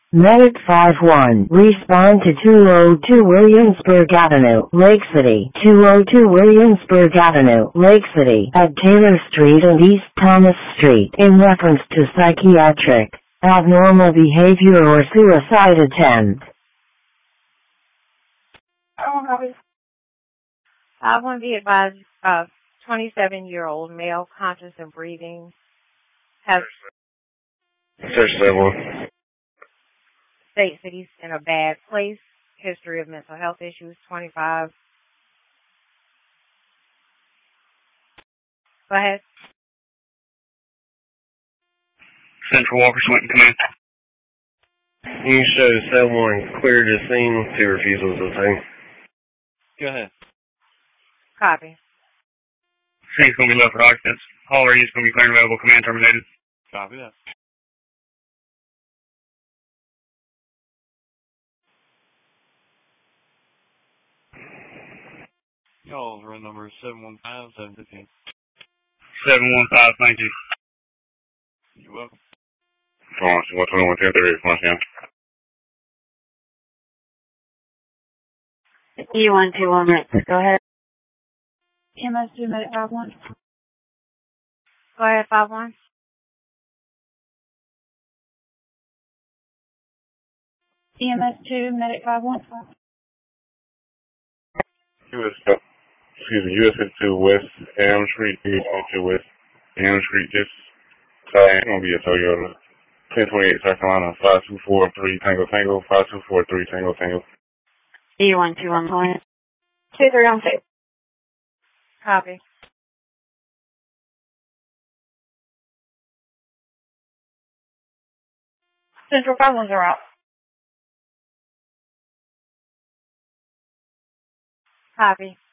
Medic 5-1, respond to 202 Williamsburg Avenue, Lake City, 202 Williamsburg Avenue, Lake City, at Taylor Street and East Thomas Street, in reference to psychiatric, abnormal behavior or suicide attempt. I want to be advised of 27-year-old male, conscious and breathing, has states that he's in a bad place, history of mental health issues, 25. Go ahead. Central Walker Swinton Command. You show someone cleared the scene, 2 refusals to obtain. Go ahead. Copy. Scene's going to be left for occupants. All areas going to be clear and available. Command terminated. Copy that. Y'all's run number is 715-715. 715, thank you. You're welcome. 121, 1030, E121, go ahead. EMS2 Medic 5-1. Go ahead, 5-1. EMS2 Medic 5-1. US 52 West Elm Street, US 52 West Elm Street, just it's going to be a Toyota. 1028 South Carolina, 5243 Tango Tango, 5243 Tango Tango. E121, go ahead. 2316. Copy. Central 5-1s are out. Copy.